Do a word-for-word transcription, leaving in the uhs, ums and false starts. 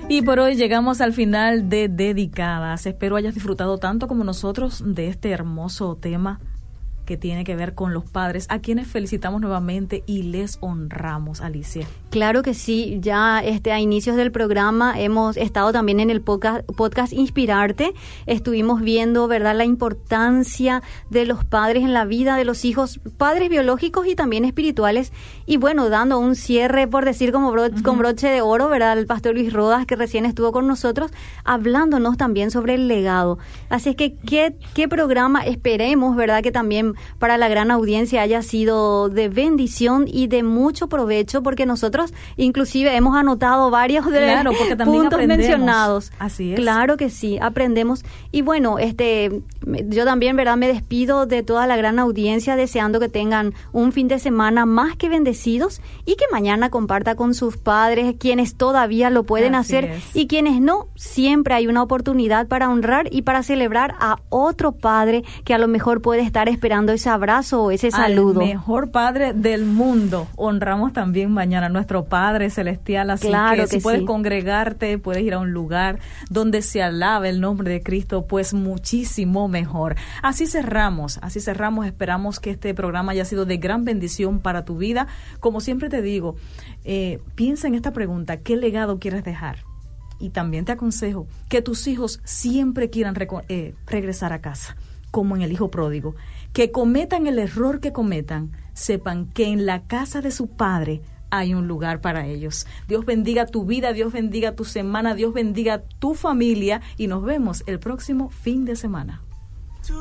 Y por hoy llegamos al final de Dedicadas. Espero hayas disfrutado tanto como nosotros de este hermoso tema que tiene que ver con los padres, a quienes felicitamos nuevamente y les honramos, Alicia. Claro que sí, ya este a inicios del programa hemos estado también en el podcast, podcast Inspirarte, estuvimos viendo, ¿verdad?, la importancia de los padres en la vida de los hijos, padres biológicos y también espirituales, y bueno, dando un cierre, por decir, como bro, uh-huh. con broche de oro, ¿verdad?, el pastor Luis Rodas, que recién estuvo con nosotros, hablándonos también sobre el legado. Así es que, ¿qué, qué programa esperemos, ¿verdad?, que también para la gran audiencia haya sido de bendición y de mucho provecho, porque nosotros inclusive hemos anotado varios de claro, porque también puntos aprendemos. mencionados. Así es. Claro que sí, aprendemos. Y bueno, este, yo también, ¿verdad?, me despido de toda la gran audiencia deseando que tengan un fin de semana más que bendecidos y que mañana comparta con sus padres, quienes todavía lo pueden Así hacer es. Y quienes no, siempre hay una oportunidad para honrar y para celebrar a otro padre que a lo mejor puede estar esperando ese abrazo o ese saludo. Al mejor padre del mundo. Honramos también mañana a nuestro Padre Celestial, así claro que, que si puedes sí. congregarte, puedes ir a un lugar donde se alabe el nombre de Cristo, pues muchísimo mejor. Así cerramos, así cerramos. Esperamos que este programa haya sido de gran bendición para tu vida. Como siempre te digo, eh, piensa en esta pregunta: ¿qué legado quieres dejar? Y también te aconsejo que tus hijos siempre quieran reco- eh, regresar a casa, como en el hijo pródigo. Que cometan el error que cometan, sepan que en la casa de su padre hay un lugar para ellos. Dios bendiga tu vida, Dios bendiga tu semana, Dios bendiga tu familia y nos vemos el próximo fin de semana.